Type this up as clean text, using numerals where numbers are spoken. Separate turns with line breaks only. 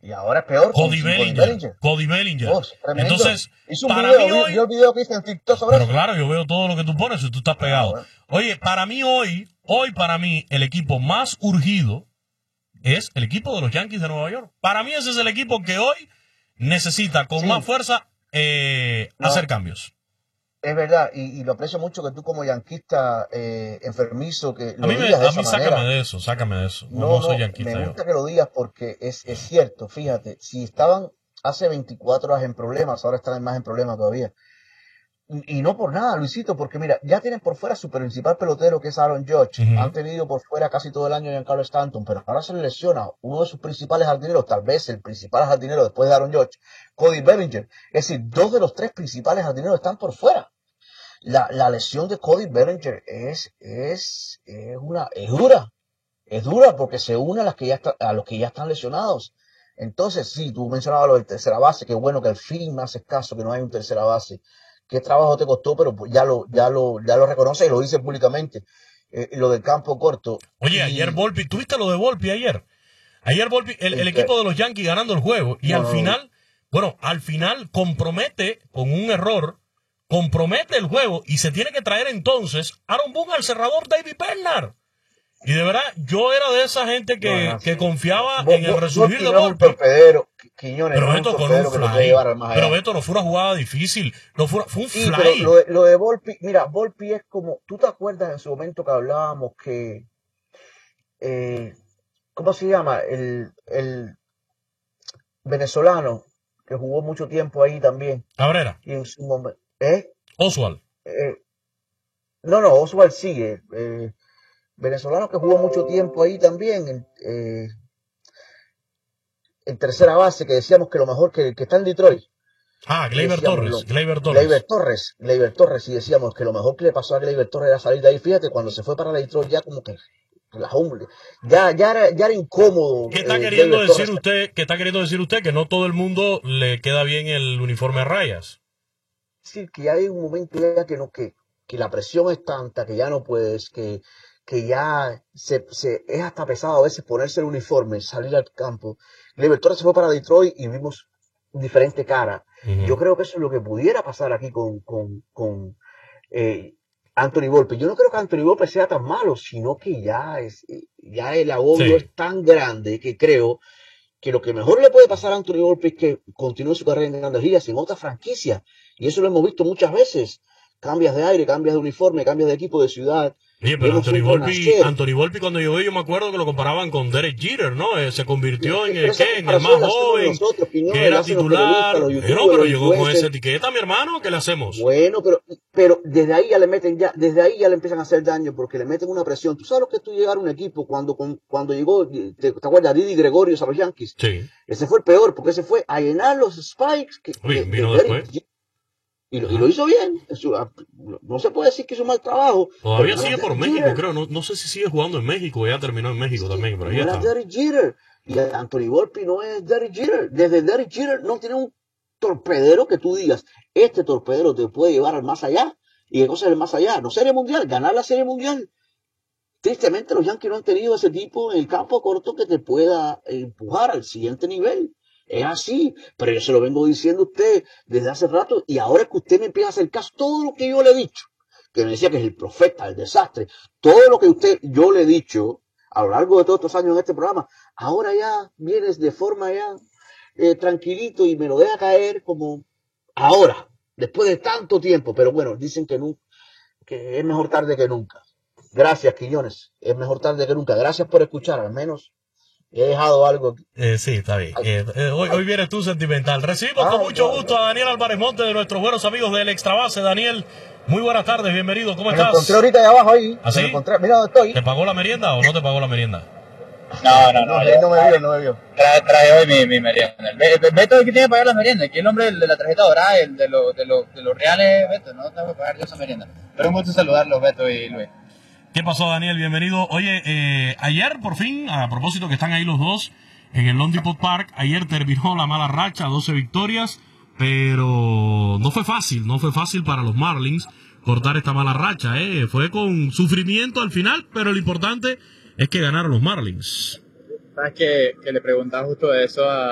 Y ahora es peor
Cody Bellinger. Cody Bellinger. Entonces,
hizo un
para
video,
mí hoy...
vi el video que hice en TikTok sobre
pero
eso.
claro, yo veo todo lo que tú pones y tú estás pegado. Bueno. Oye, para mí hoy para mí, el equipo más urgido es el equipo de los Yankees de Nueva York. Para mí ese es el equipo que hoy necesita con más fuerza hacer cambios.
Es verdad, y lo aprecio mucho que tú como yanquista enfermizo que lo
digas de esa manera. Sácame de eso. No soy yanquista.
Me gusta que lo digas porque es cierto, fíjate, si estaban hace 24 horas en problemas, ahora están más en problemas todavía. Y no por nada, Luisito, porque mira, ya tienen por fuera su principal pelotero que es Aaron Judge. Han tenido por fuera casi todo el año a Giancarlo Stanton, pero ahora se le lesiona uno de sus principales jardineros, tal vez el principal jardinero después de Aaron Judge, Cody Bellinger. Es decir, 2 de los 3 principales jardineros están por fuera. La lesión de Cody Bellinger es dura porque se une a los que ya están lesionados. Entonces, sí, tú mencionabas lo del tercera base, que bueno que al fin me haces caso, que no hay un tercera base. Qué trabajo te costó, pero ya lo reconoce y lo dice públicamente. Lo del campo corto.
Oye, ayer Volpi, ¿tuviste lo de Volpi ayer? Ayer Volpi, el equipo de los Yankees ganando el juego y al final compromete con un error, compromete el juego y se tiene que traer entonces Aaron Boone al cerrador David Bednar. Y de verdad, yo era de esa gente que confiaba en el resurgir de Volpi.
Quiñones,
pero Beto con un fly. Pero Beto no fue una jugada difícil. No fue un fly.
Pero lo de Volpi, mira, Volpi es como, ¿tú te acuerdas en su momento que hablábamos que, ¿cómo se llama? El venezolano que jugó mucho tiempo ahí también.
Cabrera.
Y en su momento,
Oswald.
No, Oswald sigue. Venezolano que jugó mucho tiempo ahí también, en tercera base, que decíamos que lo mejor que está en Detroit.
Gleyber Torres.
Gleyber Torres, y decíamos que lo mejor que le pasó a Gleyber Torres era salir de ahí. Fíjate, cuando se fue para Detroit ya como que ya era incómodo.
¿Qué está queriendo decir usted? Que no todo el mundo le queda bien el uniforme a rayas.
Sí, que ya hay un momento ya que la presión es tanta, que ya no puedes, que ya es hasta pesado a veces ponerse el uniforme, salir al campo. Gleyber Torres se fue para Detroit y vimos diferente cara. Yo creo que eso es lo que pudiera pasar aquí con Anthony Volpe. Yo no creo que Anthony Volpe sea tan malo, sino que ya el agobio es tan grande que creo que lo que mejor le puede pasar a Anthony Volpe es que continúe su carrera en Grandes Ligas en otra franquicia. Y eso lo hemos visto muchas veces. Cambias de aire, cambias de uniforme, cambias de equipo, de ciudad.
Oye, pero Anthony Volpe cuando llegó yo me acuerdo que lo comparaban con Derek Jeter, ¿no? Se convirtió en el más joven, que era titular. Pero llegó con esa etiqueta, mi hermano, ¿qué le hacemos?
Bueno, pero desde ahí ya le empiezan a hacer daño porque le meten una presión. ¿Tú sabes lo que es tú llegar a un equipo cuando llegó, te acuerdas, Didi Gregorius a los Yankees?
Sí.
Ese fue el peor porque ese fue a llenar los spikes
vino después.
Y lo hizo bien. No se puede decir que hizo un mal trabajo.
Todavía sigue por México, creo. No sé si sigue jugando en México. Ya terminó en México también. Pero ahí está.
Derek Jeter. Y Anthony Volpe no es Derek Jeter. Desde Derek Jeter no tiene un torpedero que tú digas, este torpedero te puede llevar al más allá. ¿Y qué cosa es el más allá? No Serie Mundial, ganar la Serie Mundial. Tristemente los Yankees no han tenido ese tipo en el campo corto que te pueda empujar al siguiente nivel. Es así, pero yo se lo vengo diciendo a usted desde hace rato y ahora que usted me empieza a hacer caso, todo lo que yo le he dicho, que me decía que es el profeta, el desastre, todo lo que yo le he dicho a lo largo de todos estos años en este programa, ahora ya vienes de forma ya tranquilito y me lo deja caer como ahora, después de tanto tiempo, pero bueno, dicen que es mejor tarde que nunca. Gracias, Quiñones, es mejor tarde que nunca. Gracias por escuchar, al menos he dejado algo.
Sí, está bien. Hoy vienes tú sentimental. Recibimos con mucho gusto a Daniel Álvarez Monte, de nuestros buenos amigos del Extra Base. Daniel, muy buenas tardes, bienvenido. ¿Cómo estás?
Me encontré ahorita de abajo ahí.
¿Ah, sí?
Mira dónde estoy.
¿Te pagó la merienda o no te pagó la merienda?
No me vio. Trae hoy mi merienda. Beto es el que tiene que pagar las meriendas. Aquí el hombre de la tarjeta dorada, el de los reales, Beto. No tengo que pagar yo esa merienda. Pero un gusto saludarlos, Beto y Luis.
¿Qué pasó, Daniel? Bienvenido. Oye, ayer, por fin, a propósito que están ahí los dos en el Loan Depot Park, ayer terminó la mala racha, 12 victorias, pero no fue fácil para los Marlins cortar esta mala racha, Fue con sufrimiento al final, pero lo importante es que ganaron los Marlins.
¿Sabes que le preguntaba justo eso a